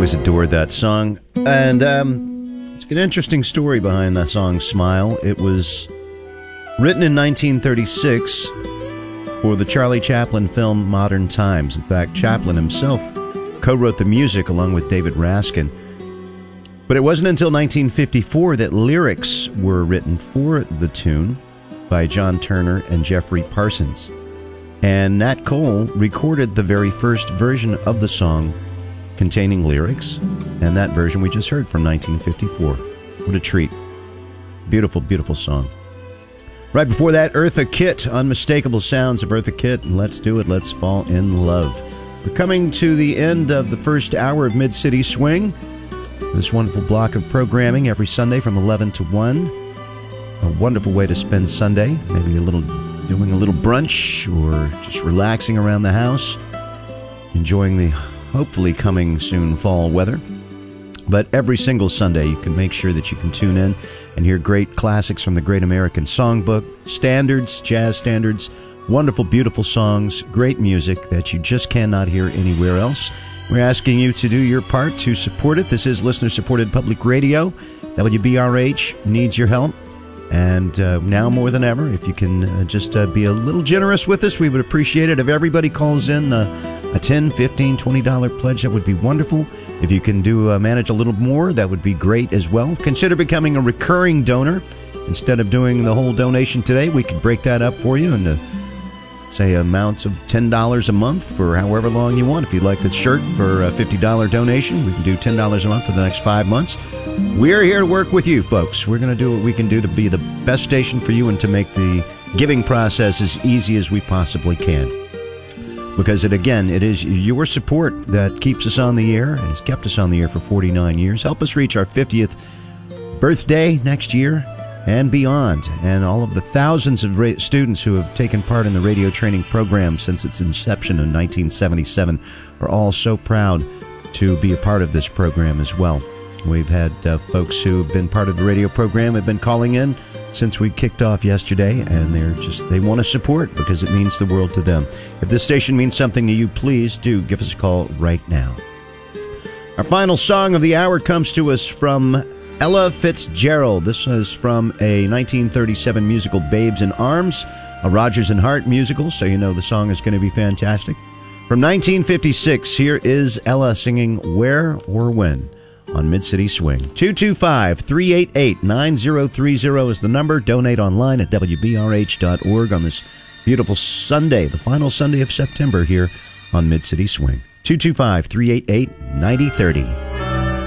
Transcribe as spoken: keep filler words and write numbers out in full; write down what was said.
always adored that song. And um, it's an interesting story behind that song, Smile. It was written in nineteen thirty-six for the Charlie Chaplin film Modern Times. In fact, Chaplin himself co-wrote the music along with David Raskin. But it wasn't until nineteen fifty-four that lyrics were written for the tune by John Turner and Jeffrey Parsons. And Nat Cole recorded the very first version of the song containing lyrics, and that version we just heard from nineteen fifty-four. What a treat. Beautiful, beautiful song. Right before that, Eartha Kitt, unmistakable sounds of Eartha Kitt, and Let's Do It, Let's Fall in Love. We're coming to the end of the first hour of Mid-City Swing. This wonderful block of programming every Sunday from eleven to one. A wonderful way to spend Sunday, maybe a little doing a little brunch or just relaxing around the house, enjoying the hopefully coming soon fall weather. But every single Sunday you can make sure that you can tune in and hear great classics from the Great American Songbook, standards, jazz standards, wonderful, beautiful songs, great music that you just cannot hear anywhere else. We're asking you to do your part to support it. This is listener-supported public radio. W B R H needs your help. And uh, now more than ever, if you can uh, just uh, be a little generous with us, we would appreciate it. If everybody calls in uh, a ten dollars, fifteen dollars, twenty dollars pledge, that would be wonderful. If you can do uh, manage a little more, that would be great as well. Consider becoming a recurring donor. Instead of doing the whole donation today, we could break that up for you and uh, say amounts of ten dollars a month for however long you want. If you'd like the shirt for a fifty dollars donation, we can do ten dollars a month for the next five months. We're here to work with you, folks. We're going to do what we can do to be the best station for you and to make the giving process as easy as we possibly can. Because, it again, it is your support that keeps us on the air and has kept us on the air for forty-nine years. Help us reach our fiftieth birthday next year and beyond. And all of the thousands of ra- students who have taken part in the radio training program since its inception in nineteen seventy-seven are all so proud to be a part of this program as well. We've had uh, folks who have been part of the radio program have been calling in since we kicked off yesterday, and they're just they want to support because it means the world to them. If this station means something to you, please do give us a call right now. Our final song of the hour comes to us from Ella Fitzgerald. This was from a nineteen thirty-seven musical, Babes in Arms, a Rodgers and Hart musical, so you know the song is going to be fantastic. From nineteen fifty-six, here is Ella singing Where or When on Mid-City Swing. two two five, three eight eight, nine zero three zero is the number. Donate online at W B R H dot org on this beautiful Sunday, the final Sunday of September here on Mid-City Swing. two two five, three eight eight, nine zero three zero.